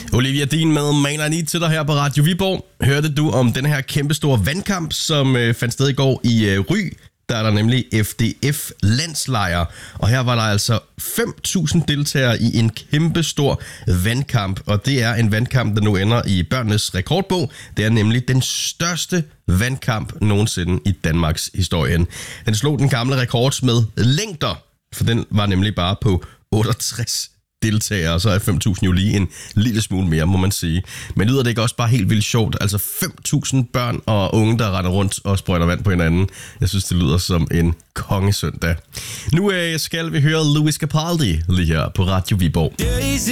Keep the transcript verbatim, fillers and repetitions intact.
Olivia Dean med Man I Need til dig her på Radio Viborg. Hørte du om den her kæmpestore vandkamp, som øh, fandt sted i går i øh, Ry? Der er der nemlig F D F landslejr, og her var der altså fem tusind deltagere i en kæmpestor vandkamp, og det er en vandkamp, der nu ender i børnenes rekordbog. Det er nemlig den største vandkamp nogensinde i Danmarks historie. Den slog den gamle rekord med længder, for den var nemlig bare på otteogtres deltagere, og så er fem tusind jo lige en lille smule mere, må man sige. Men lyder det ikke også bare helt vildt sjovt? Altså fem tusind børn og unge, der render rundt og sprøjter vand på hinanden. Jeg synes, det lyder som en kongesøndag. Nu øh, skal vi høre Lewis Capaldi lige her på Radio Viborg.